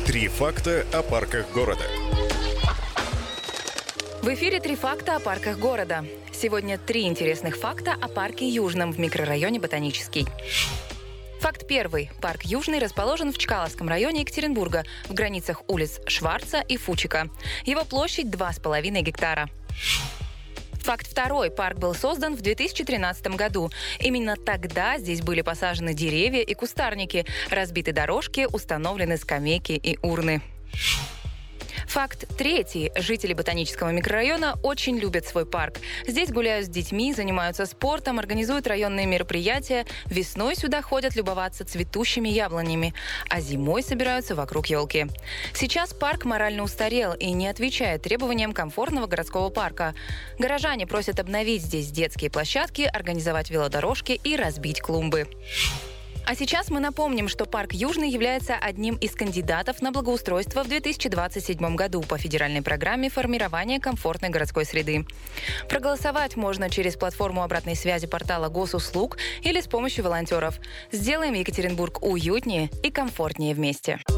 Три факта о парках города. В эфире «Три факта о парках города». Сегодня 3 интересных факта о парке Южном в микрорайоне Ботанический. Факт первый. Парк Южный расположен в Чкаловском районе Екатеринбурга, в границах улиц Шварца и Фучика. Его площадь 2,5 гектара. Факт второй. Парк был создан в 2013 году. Именно тогда здесь были посажены деревья и кустарники, разбиты дорожки, установлены скамейки и урны. Факт третий. Жители Ботанического микрорайона очень любят свой парк. Здесь гуляют с детьми, занимаются спортом, организуют районные мероприятия. Весной сюда ходят любоваться цветущими яблонями, а зимой собираются вокруг елки. Сейчас парк морально устарел и не отвечает требованиям комфортного городского парка. Горожане просят обновить здесь детские площадки, организовать велодорожки и разбить клумбы. А сейчас мы напомним, что парк Южный является одним из кандидатов на благоустройство в 2027 году по федеральной программе формирования комфортной городской среды. Проголосовать можно через платформу обратной связи портала Госуслуг или с помощью волонтеров. Сделаем Екатеринбург уютнее и комфортнее вместе.